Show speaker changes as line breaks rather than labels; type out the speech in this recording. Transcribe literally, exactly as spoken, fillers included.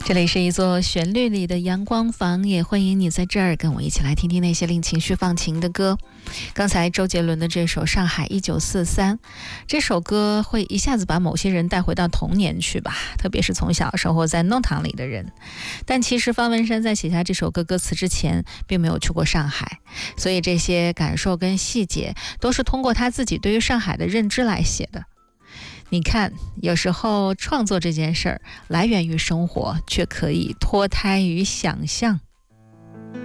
这里是一座旋律里的阳光房，也欢迎你在这儿跟我一起来听听那些令情绪放晴的歌。刚才周杰伦的这首《上海一九四三》，这首歌会一下子把某些人带回到童年去吧，特别是从小生活在弄堂里的人。但其实方文山在写下这首歌歌词之前并没有去过上海，所以这些感受跟细节都是通过他自己对于上海的认知来写的。你看，有时候创作这件事儿来源于生活，却可以脱胎于想象。